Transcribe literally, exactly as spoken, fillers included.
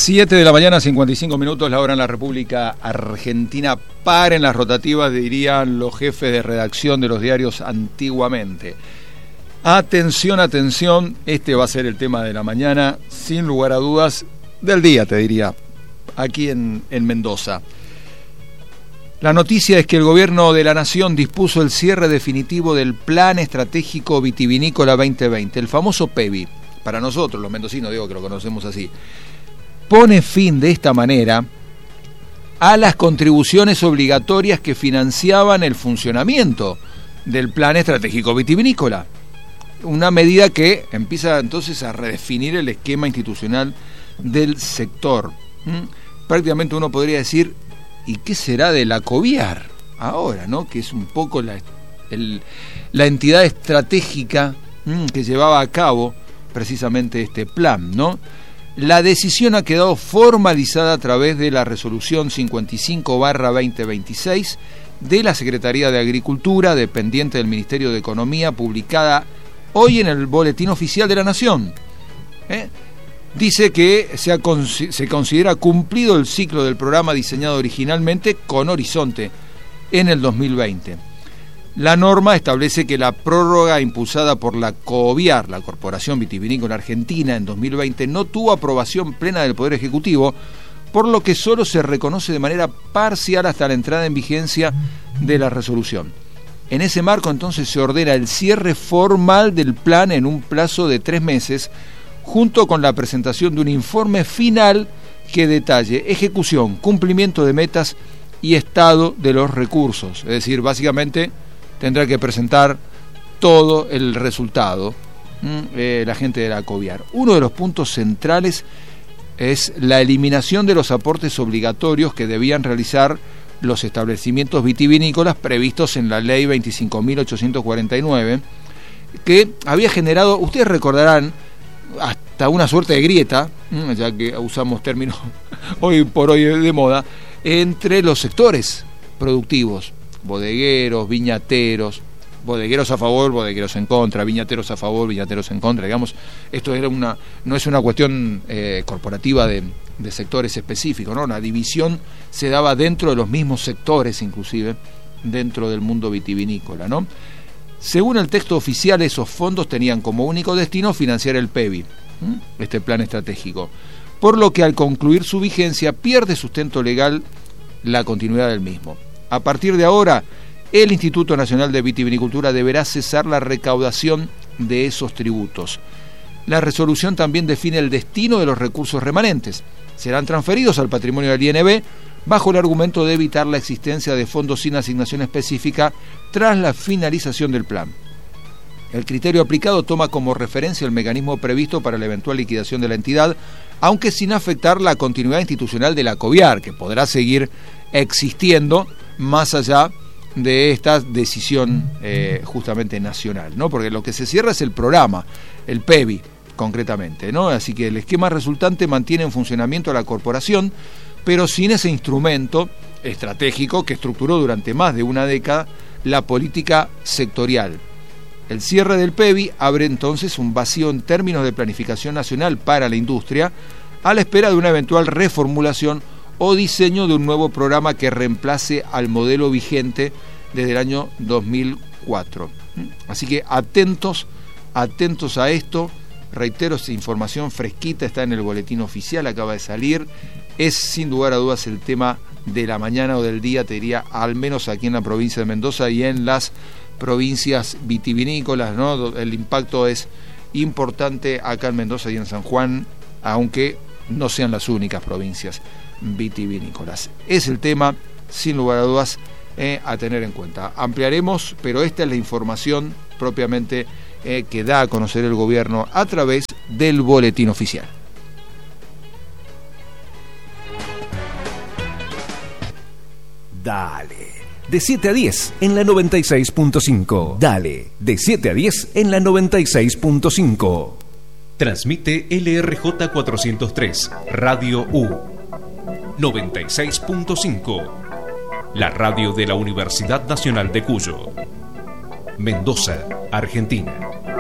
siete de la mañana, cincuenta y cinco minutos, la hora en la República Argentina. Paren las rotativas, dirían los jefes de redacción de los diarios antiguamente. Atención, atención, este va a ser el tema de la mañana, sin lugar a dudas, del día, te diría, aquí en, en Mendoza. La noticia es que el gobierno de la Nación dispuso el cierre definitivo del Plan Estratégico Vitivinícola veinte veinte, el famoso PEVI. Para nosotros, los mendocinos, digo que lo conocemos así. Pone fin de esta manera a las contribuciones obligatorias que financiaban el funcionamiento del Plan Estratégico Vitivinícola. Una medida que empieza entonces a redefinir el esquema institucional del sector. ¿Mm? Prácticamente uno podría decir, ¿y qué será de la COVIAR ahora, ¿no? Que es un poco la, el, la entidad estratégica ¿m? que llevaba a cabo precisamente este plan, ¿no? La decisión ha quedado formalizada a través de la resolución cincuenta y cinco barra veinte veintiséis de la Secretaría de Agricultura, dependiente del Ministerio de Economía, publicada hoy en el Boletín Oficial de la Nación. ¿Eh? Dice que se, ha, se considera cumplido el ciclo del programa diseñado originalmente con horizonte en el dos mil veinte. La norma establece que la prórroga impulsada por la COVIAR, la Corporación Vitivinícola Argentina, en dos mil veinte no tuvo aprobación plena del Poder Ejecutivo, por lo que solo se reconoce de manera parcial hasta la entrada en vigencia de la resolución. En ese marco entonces se ordena el cierre formal del plan en un plazo de tres meses, junto con la presentación de un informe final que detalle ejecución, cumplimiento de metas y estado de los recursos. Es decir, básicamente tendrá que presentar todo el resultado eh, la gente de la COVIAR. Uno de los puntos centrales es la eliminación de los aportes obligatorios que debían realizar los establecimientos vitivinícolas previstos en la ley veinticinco mil ochocientos cuarenta y nueve, que había generado, ustedes recordarán, hasta una suerte de grieta, ya que usamos términos hoy por hoy de moda, entre los sectores productivos, bodegueros, viñateros, bodegueros a favor, bodegueros en contra, viñateros a favor, viñateros en contra, digamos, esto era una, no es una cuestión eh, corporativa de, de sectores específicos, ¿no? La división se daba dentro de los mismos sectores, inclusive, dentro del mundo vitivinícola, ¿no? Según el texto oficial, esos fondos tenían como único destino financiar el PEVI, ¿eh? este plan estratégico, por lo que al concluir su vigencia pierde sustento legal la continuidad del mismo. A partir de ahora, el Instituto Nacional de Vitivinicultura deberá cesar la recaudación de esos tributos. La resolución también define el destino de los recursos remanentes. Serán transferidos al patrimonio del I N B bajo el argumento de evitar la existencia de fondos sin asignación específica tras la finalización del plan. El criterio aplicado toma como referencia el mecanismo previsto para la eventual liquidación de la entidad, aunque sin afectar la continuidad institucional de la COVIAR, que podrá seguir existiendo más allá de esta decisión eh, justamente nacional, ¿no? Porque lo que se cierra es el programa, el PEVI concretamente, ¿no? Así que el esquema resultante mantiene en funcionamiento a la corporación, pero sin ese instrumento estratégico que estructuró durante más de una década la política sectorial. El cierre del PEVI abre entonces un vacío en términos de planificación nacional para la industria, a la espera de una eventual reformulación o diseño de un nuevo programa que reemplace al modelo vigente desde el año dos mil cuatro. Así que atentos, atentos a esto. Reitero, esta información fresquita está en el boletín oficial, acaba de salir. Es sin lugar a dudas el tema de la mañana o del día, te diría, al menos aquí en la provincia de Mendoza y en las provincias vitivinícolas, ¿no? El impacto es importante acá en Mendoza y en San Juan, aunque no sean las únicas provincias vitivinícolas. Es el tema, sin lugar a dudas, eh, a tener en cuenta. Ampliaremos, pero esta es la información propiamente eh, que da a conocer el gobierno a través del boletín oficial. Dale. De siete a diez en la noventa y seis punto cinco. Dale. De siete a diez en la noventa y seis punto cinco. Transmite L R J cuatrocientos tres, Radio U. noventa y seis punto cinco. La radio de la Universidad Nacional de Cuyo. Mendoza, Argentina.